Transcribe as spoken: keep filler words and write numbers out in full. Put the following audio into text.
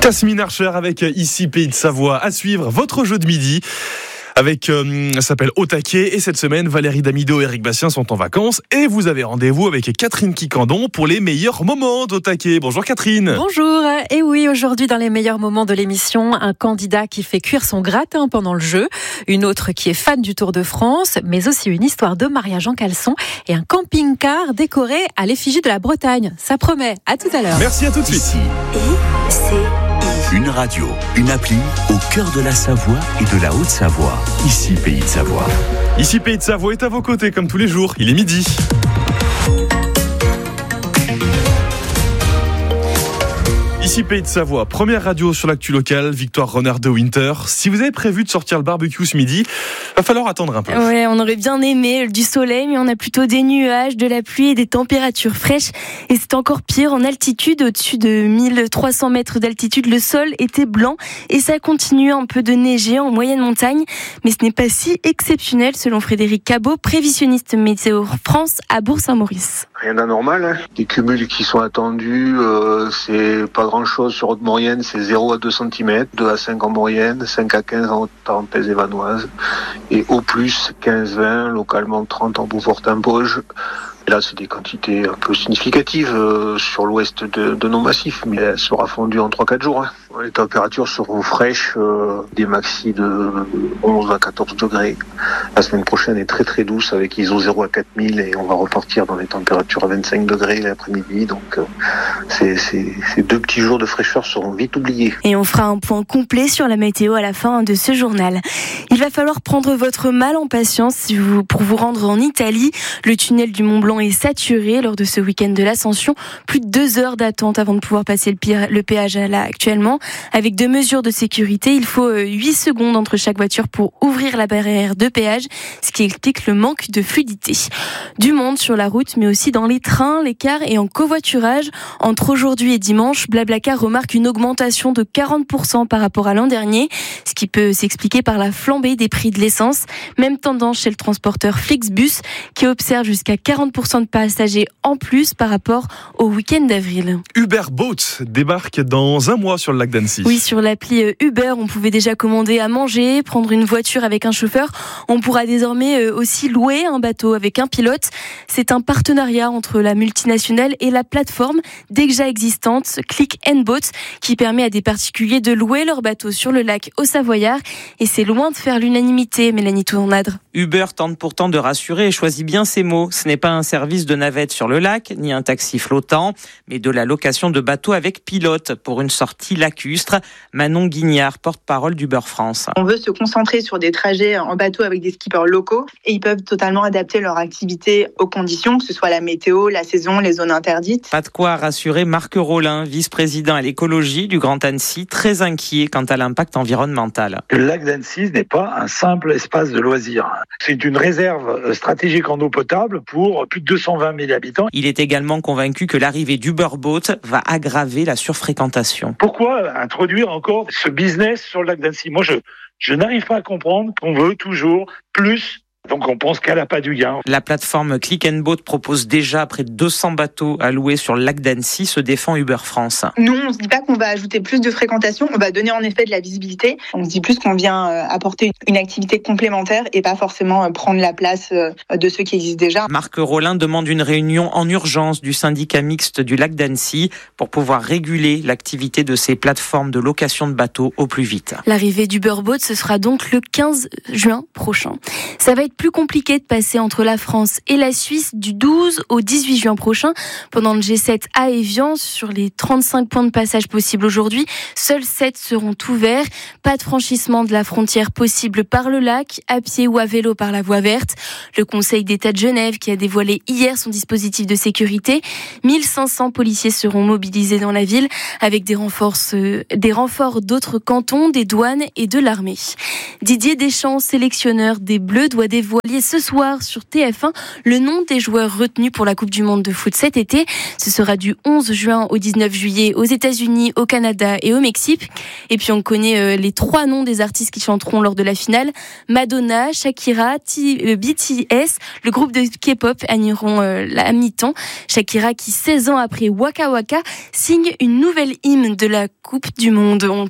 Tasmin Archer avec Ici Pays de Savoie à suivre. Votre jeu de midi avec, euh, ça s'appelle Au taquet. Et cette semaine, Valérie Damido et Eric Bastien sont en vacances. Et vous avez rendez-vous avec Catherine Quicandon pour les meilleurs moments d'Au taquet. Bonjour Catherine. Bonjour. Et oui, aujourd'hui, dans les meilleurs moments de l'émission, un candidat qui fait cuire son gratin pendant le jeu, une autre qui est fan du Tour de France, mais aussi une histoire de mariage en caleçon et un camping-car décoré à l'effigie de la Bretagne. Ça promet. À tout à l'heure. Merci, à tout de suite. Ici, c'est une radio, une appli au cœur de la Savoie et de la Haute-Savoie. Ici, Pays de Savoie. Ici, Pays de Savoie est à vos côtés comme tous les jours. Il est midi. Ici Pays de Savoie, première radio sur l'actu locale, Victoire Renard de Winter. Si vous avez prévu de sortir le barbecue ce midi, va falloir attendre un peu. Ouais, on aurait bien aimé du soleil, mais on a plutôt des nuages, de la pluie et des températures fraîches. Et c'est encore pire en altitude, au-dessus de mille trois cents mètres d'altitude, le sol était blanc et ça continue un peu de neiger en moyenne montagne. Mais ce n'est pas si exceptionnel selon Frédéric Cabot, prévisionniste Météo France à Bourg-Saint-Maurice. Rien d'anormal, hein. Les cumuls qui sont attendus, euh, c'est pas grand chose sur haute moyenne, c'est zéro à deux centimètres, deux à cinq en moyenne, cinq à quinze en parenthèse et vanoise, et au plus quinze à vingt, localement trente en Beaufort-Timpoges. Et là, c'est des quantités un peu significatives euh, sur l'ouest de, de nos massifs, mais elles seront fondues en trois à quatre jours. Hein. Les températures seront fraîches, euh, des maxis de onze à quatorze degrés. La semaine prochaine est très très douce avec I S O zéro à quatre mille et on va repartir dans les températures à vingt-cinq degrés l'après-midi. Donc euh, c'est, c'est, ces deux petits jours de fraîcheur seront vite oubliés. Et on fera un point complet sur la météo à la fin de ce journal. Il va falloir prendre votre mal en patience si vous, pour vous rendre en Italie. Le tunnel du Mont Blanc est saturé lors de ce week-end de l'Ascension. Plus de deux heures d'attente avant de pouvoir passer le, le péage là actuellement. Avec deux mesures de sécurité, il faut huit secondes entre chaque voiture pour ouvrir la barrière de péage, ce qui explique le manque de fluidité. Du monde sur la route, mais aussi dans les trains, les cars et en covoiturage. Entre aujourd'hui et dimanche, Blablacar remarque une augmentation de quarante pour cent par rapport à l'an dernier, ce qui peut s'expliquer par la flambée des prix de l'essence. Même tendance chez le transporteur Flixbus, qui observe jusqu'à quarante pour cent de passagers en plus par rapport au week-end d'avril. Uber Boat débarque dans un mois sur le lac d'Annecy. Oui, sur l'appli Uber, on pouvait déjà commander à manger, prendre une voiture avec un chauffeur. On pourra désormais aussi louer un bateau avec un pilote. C'est un partenariat entre la multinationale et la plateforme déjà existante Click and Boat qui permet à des particuliers de louer leur bateau sur le lac au Savoyard. Et c'est loin de faire l'unanimité, Mélanie Tournadre. Uber tente pourtant de rassurer et choisit bien ses mots. Ce n'est pas un service de navette sur le lac, ni un taxi flottant, mais de la location de bateaux avec pilote pour une sortie lacustre. Manon Guignard, porte-parole d'Uber France. On veut se concentrer sur des trajets en bateau avec des skippers locaux et ils peuvent totalement adapter leur activité aux conditions, que ce soit la météo, la saison, les zones interdites. Pas de quoi rassurer Marc Rollin, vice-président à l'écologie du Grand Annecy, très inquiet quant à l'impact environnemental. Le lac d'Annecy n'est pas un simple espace de loisirs. C'est une réserve stratégique en eau potable pour plus de deux cent vingt mille habitants. Il est également convaincu que l'arrivée d'Uber Boat va aggraver la surfréquentation. Pourquoi introduire encore ce business sur le lac d'Annecy ? Moi, je, je n'arrive pas à comprendre qu'on veut toujours plus. Donc on pense qu'elle n'a pas du gain. La plateforme Click and Boat propose déjà près de deux cents bateaux à louer sur le lac d'Annecy, se défend Uber France. Nous, on ne se dit pas qu'on va ajouter plus de fréquentation, on va donner en effet de la visibilité. On se dit plus qu'on vient apporter une activité complémentaire et pas forcément prendre la place de ceux qui existent déjà. Marc Rollin demande une réunion en urgence du syndicat mixte du lac d'Annecy pour pouvoir réguler l'activité de ces plateformes de location de bateaux au plus vite. L'arrivée d'Uber Boat, ce sera donc le quinze juin prochain. Ça va être plus compliqué de passer entre la France et la Suisse du douze au dix-huit juin prochain. Pendant le G sept à Évian, sur les trente-cinq points de passage possibles aujourd'hui, seuls sept seront ouverts. Pas de franchissement de la frontière possible par le lac, à pied ou à vélo par la voie verte. Le Conseil d'État de Genève qui a dévoilé hier son dispositif de sécurité. mille cinq cents policiers seront mobilisés dans la ville avec des renforts, euh, des renforts d'autres cantons, des douanes et de l'armée. Didier Deschamps, sélectionneur des Bleus, doit dévoiler dévoilé ce soir sur T F un le nom des joueurs retenus pour la Coupe du Monde de foot cet été. Ce sera du onze juin au dix-neuf juillet aux États-Unis, au Canada et au Mexique. Et puis on connaît euh, les trois noms des artistes qui chanteront lors de la finale. Madonna, Shakira, T- euh, B T S, le groupe de K-pop animeront euh, la mi-temps. Shakira qui, seize ans après Waka Waka, signe une nouvelle hymne de la Coupe du Monde. On